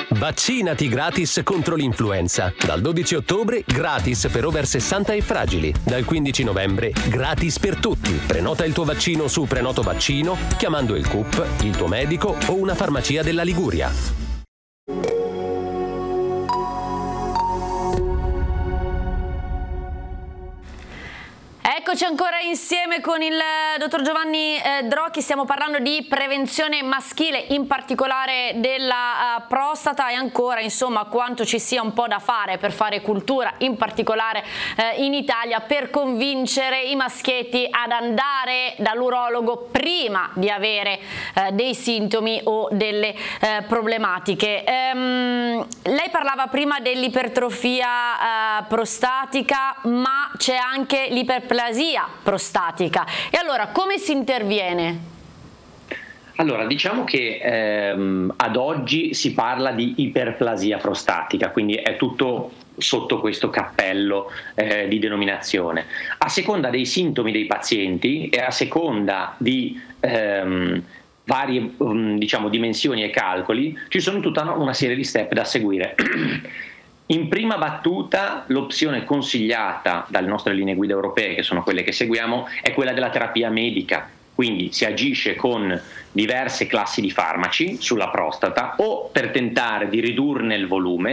Vaccinati gratis contro l'influenza. Dal 12 ottobre gratis per over 60 e fragili. Dal 15 novembre gratis per tutti. Prenota il tuo vaccino su Prenoto Vaccino chiamando il CUP, il tuo medico o una farmacia della Liguria. Eccoci ancora insieme con il dottor Giovanni Drocchi, stiamo parlando di prevenzione maschile, in particolare della prostata, e ancora insomma quanto ci sia un po' da fare per fare cultura, in particolare in Italia, per convincere i maschietti ad andare dall'urologo prima di avere dei sintomi o delle problematiche. Lei parlava prima dell'ipertrofia prostatica, ma c'è anche l'iperplasia prostatica. E allora come si interviene? Allora, diciamo che ad oggi si parla di iperplasia prostatica, quindi è tutto sotto questo cappello di denominazione. A seconda dei sintomi dei pazienti e a seconda di varie dimensioni e calcoli, ci sono tutta una serie di step da seguire. In prima battuta l'opzione consigliata dalle nostre linee guida europee, che sono quelle che seguiamo, è quella della terapia medica. Quindi si agisce con diverse classi di farmaci sulla prostata o per tentare di ridurne il volume